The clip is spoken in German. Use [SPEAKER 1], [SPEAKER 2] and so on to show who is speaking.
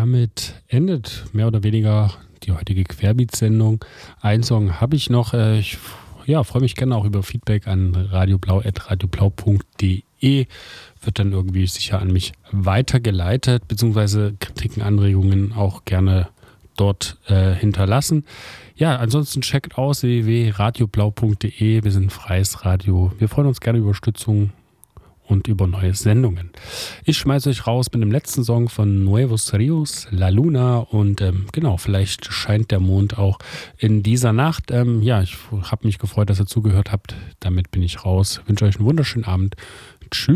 [SPEAKER 1] damit endet mehr oder weniger die heutige Querbeat-Sendung. Einen Song habe ich noch. Ich freue mich gerne auch über Feedback an radioblau@radioblau.de. Wird dann irgendwie sicher an mich weitergeleitet, beziehungsweise Kritiken, Anregungen auch gerne dort hinterlassen. Ja, ansonsten checkt aus www.radioblau.de. Wir sind ein freies Radio. Wir freuen uns gerne über Unterstützung und über neue Sendungen. Ich schmeiße euch raus mit dem letzten Song von Nuevos Rios, La Luna, und vielleicht scheint der Mond auch in dieser Nacht. Ich habe mich gefreut, dass ihr zugehört habt. Damit bin ich raus. Ich wünsche euch einen wunderschönen Abend. Tschüss.